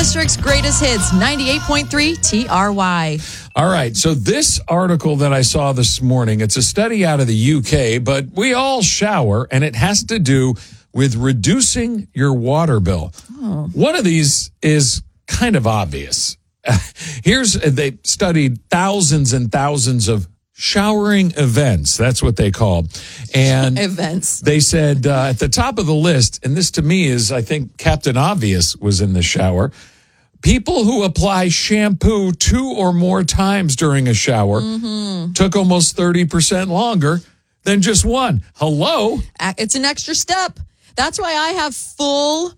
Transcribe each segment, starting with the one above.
District's greatest hits, 98.3 TRY. All right, so this article that I saw this morning, it's a study out of the UK, but we all shower, and it has to do with reducing your water bill. Oh. One of these is kind of obvious. They studied thousands and thousands of showering events. That's what they called. And events. They said at the top of the list, and this to me is, I think Captain Obvious was in the shower, people who apply shampoo 2 or more times during a shower took almost 30% longer than just one. Hello? It's an extra step. That's why I have full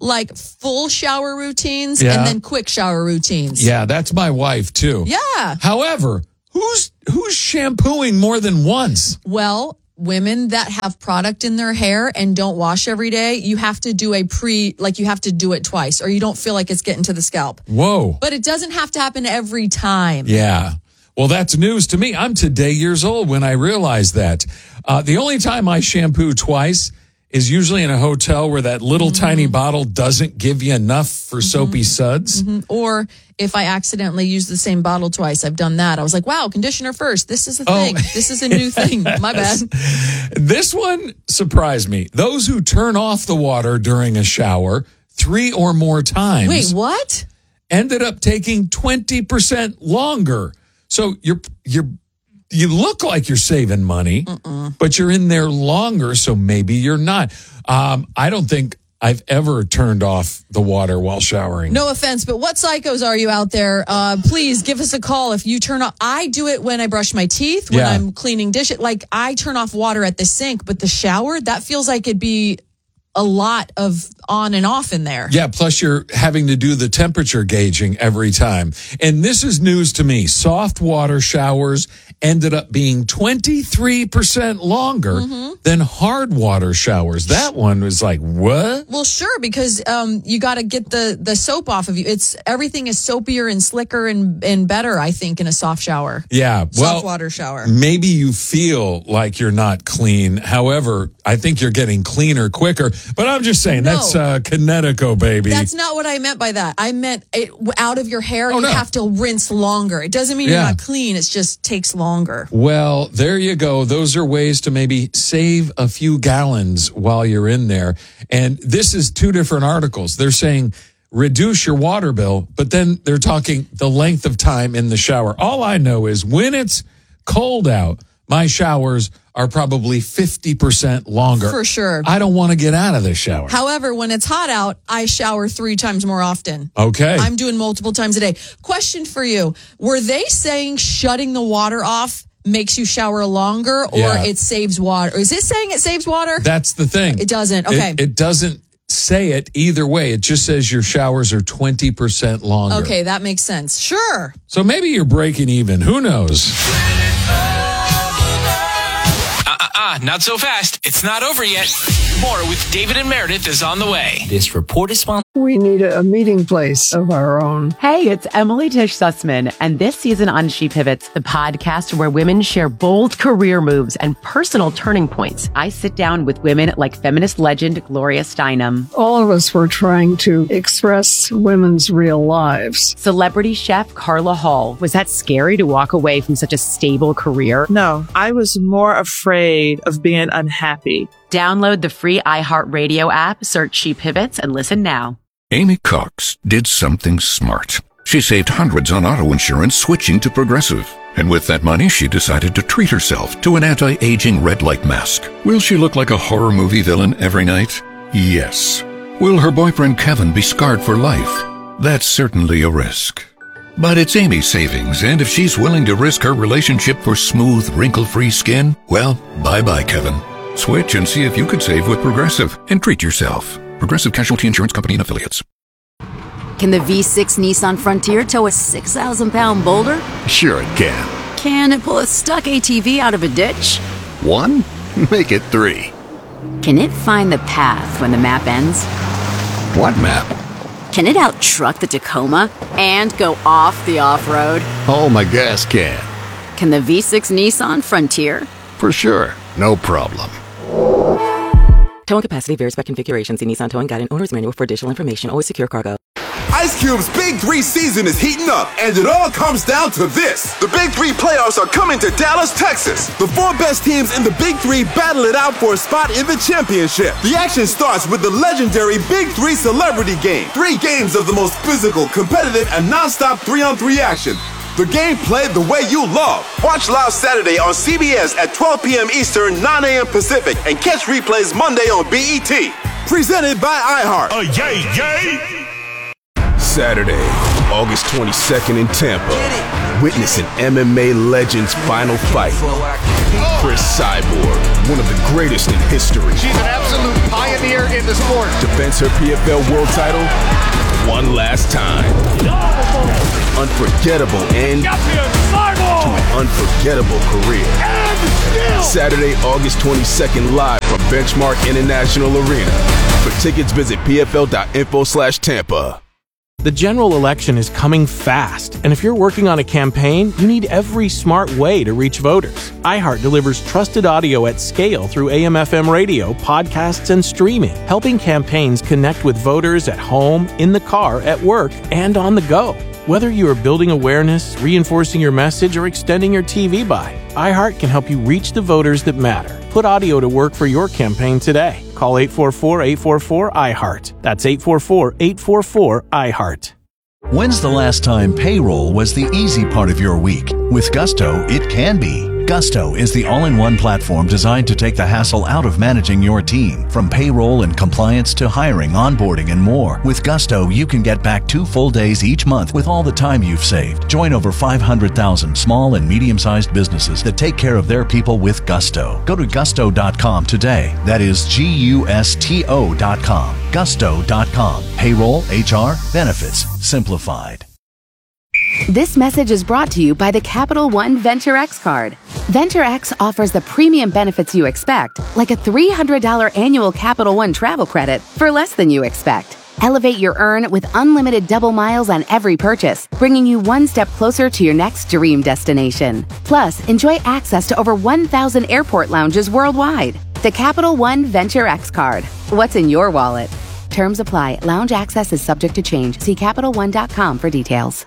shower routines and then quick shower routines. Yeah, that's my wife too. Yeah. However, who's shampooing more than once? Well, women that have product in their hair and don't wash every day, you have to do you have to do it twice or you don't feel like it's getting to the scalp. Whoa. But it doesn't have to happen every time. Yeah. Well, that's news to me. I'm today years old when I realized that. The only time I shampoo twice is usually in a hotel where that little tiny bottle doesn't give you enough for soapy suds. Or if I accidentally use the same bottle twice, I've done that. I was like, wow, conditioner first. This is a thing. This is a new thing. My bad. This one surprised me. Those who turn off the water during a shower 3 or more times. Wait, what? Ended up taking 20% longer. So you look like you're saving money, but you're in there longer, so maybe you're not. I don't think I've ever turned off the water while showering. No offense, but what psychos are you out there? Please give us a call if you turn off. I do it when I brush my teeth, when I'm cleaning dishes. Like, I turn off water at the sink, but the shower, that feels like it'd be a lot of on and off in there. Yeah, plus you're having to do the temperature gauging every time. And this is news to me. Soft water showers ended up being 23% longer than hard water showers. That one was like, what? Well, sure, because you got to get the soap off of you. Everything is soapier and slicker and better, I think, in a soft shower. Yeah, well, soft water shower. Maybe you feel like you're not clean. However, I think you're getting cleaner quicker. But I'm just saying, that's Connecticut, baby. That's not what I meant by that. I meant it out of your hair, you have to rinse longer. It doesn't mean you're not clean. It just takes longer. Well, there you go. Those are ways to maybe save a few gallons while you're in there. And this is 2 different articles. They're saying reduce your water bill, but then they're talking the length of time in the shower. All I know is when it's cold out, my showers are probably 50% longer. For sure. I don't want to get out of the shower. However, when it's hot out, I shower 3 times more often. Okay. I'm doing multiple times a day. Question for you. Were they saying shutting the water off makes you shower longer or it saves water? Is it saying it saves water? That's the thing. It doesn't. Okay. It doesn't say it either way. It just says your showers are 20% longer. Okay, that makes sense. Sure. So maybe you're breaking even. Who knows? Not so fast. It's not over yet. More with David and Meredith is on the way. This report is sponsored. We need a meeting place of our own. Hey, it's Emily Tish Sussman, and this season on She Pivots, the podcast where women share bold career moves and personal turning points. I sit down with women like feminist legend Gloria Steinem. All of us were trying to express women's real lives. Celebrity chef Carla Hall. Was that scary to walk away from such a stable career? No, I was more afraid of being unhappy. Download the free iHeartRadio app, search She Pivots, and listen now. Amy Cox did something smart. She saved hundreds on auto insurance switching to Progressive. And with that money, she decided to treat herself to an anti-aging red light mask. Will she look like a horror movie villain every night? Yes. Will her boyfriend Kevin be scarred for life? That's certainly a risk. But it's Amy's savings, and if she's willing to risk her relationship for smooth, wrinkle-free skin, well, bye-bye, Kevin. Switch and see if you could save with Progressive and treat yourself. Progressive Casualty Insurance Company and Affiliates. Can the V6 Nissan Frontier tow a 6,000-pound boulder? Sure it can. Can it pull a stuck ATV out of a ditch? 1? Make it 3. Can it find the path when the map ends? What map? Can it out-truck the Tacoma and go off the off-road? Oh, my gas can. Can the V6 Nissan Frontier? For sure. No problem. Towing capacity varies by configuration. See Nissan Towing Guide and Owner's Manual for additional information. Always secure cargo. Ice Cube's Big 3 season is heating up, and it all comes down to this. The Big 3 playoffs are coming to Dallas, Texas. The 4 best teams in the Big 3 battle it out for a spot in the championship. The action starts with the legendary Big 3 Celebrity Game. 3 games of the most physical, competitive, and non-stop 3-on-3 action. The game played the way you love. Watch live Saturday on CBS at 12 p.m. Eastern, 9 a.m. Pacific, and catch replays Monday on BET. Presented by iHeart. Saturday, August 22nd in Tampa. Witness an MMA legend's final fight. Chris Cyborg, one of the greatest in history. She's an absolute pioneer in the sport. Defends her PFL world title one last time. Unforgettable end to an unforgettable career. Saturday, August 22nd, live from Benchmark International Arena. For tickets, visit pfl.info/Tampa. The general election is coming fast, and if you're working on a campaign, you need every smart way to reach voters. iHeart delivers trusted audio at scale through AM/FM radio, podcasts, and streaming, helping campaigns connect with voters at home, in the car, at work, and on the go. Whether you are building awareness, reinforcing your message, or extending your TV buy, iHeart can help you reach the voters that matter. Put audio to work for your campaign today. Call 844-844-iHeart. That's 844-844-iHeart. When's the last time payroll was the easy part of your week? With Gusto, it can be. Gusto is the all-in-one platform designed to take the hassle out of managing your team. From payroll and compliance to hiring, onboarding, and more. With Gusto, you can get back 2 full days each month with all the time you've saved. Join over 500,000 small and medium-sized businesses that take care of their people with Gusto. Go to gusto.com today. That is GUSTO.com. Gusto.com. Payroll, HR, benefits, simplified. This message is brought to you by the Capital One Venture X card. Venture X offers the premium benefits you expect, like a $300 annual Capital One travel credit for less than you expect. Elevate your earn with unlimited double miles on every purchase, bringing you one step closer to your next dream destination. Plus, enjoy access to over 1,000 airport lounges worldwide. The Capital One Venture X card. What's in your wallet? Terms apply. Lounge access is subject to change. See CapitalOne.com for details.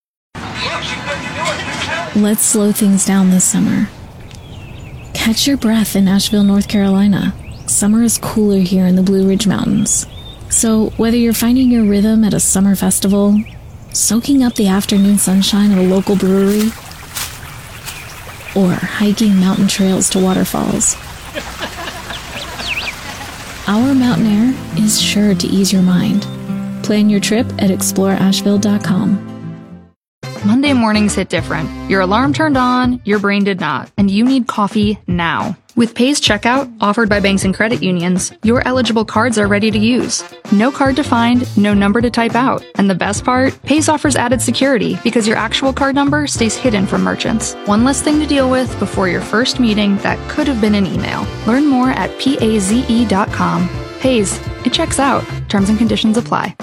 Let's slow things down this summer. Catch your breath in Asheville, North Carolina. Summer is cooler here in the Blue Ridge Mountains. So whether you're finding your rhythm at a summer festival, soaking up the afternoon sunshine at a local brewery, or hiking mountain trails to waterfalls, our mountain air is sure to ease your mind. Plan your trip at exploreasheville.com. Monday mornings hit different. Your alarm turned on, your brain did not, and you need coffee now. With Pays Checkout, offered by banks and credit unions, your eligible cards are ready to use. No card to find, no number to type out. And the best part? Pays offers added security because your actual card number stays hidden from merchants. One less thing to deal with before your first meeting that could have been an email. Learn more at PAZE.com. Pays. It checks out. Terms and conditions apply.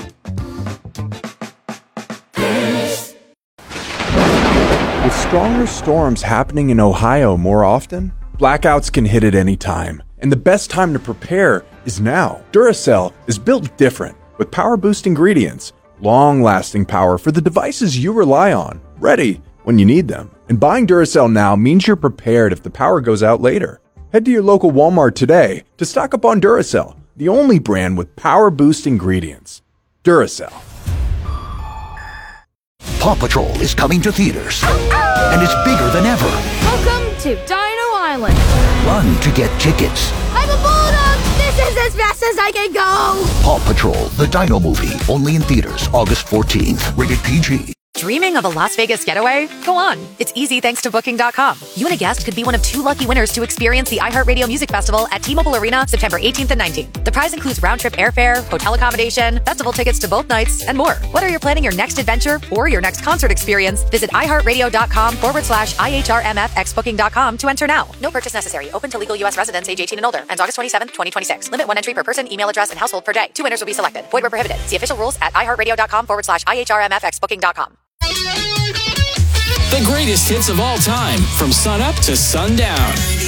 With stronger storms happening in Ohio more often, blackouts can hit at any time, and the best time to prepare is now. Duracell is built different, with power-boost ingredients, long-lasting power for the devices you rely on, ready when you need them. And buying Duracell now means you're prepared if the power goes out later. Head to your local Walmart today to stock up on Duracell, the only brand with power-boost ingredients. Duracell. Paw Patrol is coming to theaters, and it's bigger than ever. Welcome to Dino Island. Run to get tickets. I'm a bulldog. This is as fast as I can go. Paw Patrol, the Dino movie, only in theaters August 14th. Rated PG. Dreaming of a Las Vegas getaway? Go on. It's easy thanks to Booking.com. You and a guest could be one of 2 lucky winners to experience the iHeartRadio Music Festival at T-Mobile Arena September 18th and 19th. The prize includes round-trip airfare, hotel accommodation, festival tickets to both nights, and more. Whether you're planning your next adventure or your next concert experience, visit iHeartRadio.com/IHRMFXBooking.com to enter now. No purchase necessary. Open to legal U.S. residents age 18 and older. Ends August 27th, 2026. Limit 1 entry per person, email address, and household per day. 2 winners will be selected. Void where prohibited. See official rules at iHeartRadio.com/IHRMFXBooking.com. The greatest hits of all time, from sunup to sundown.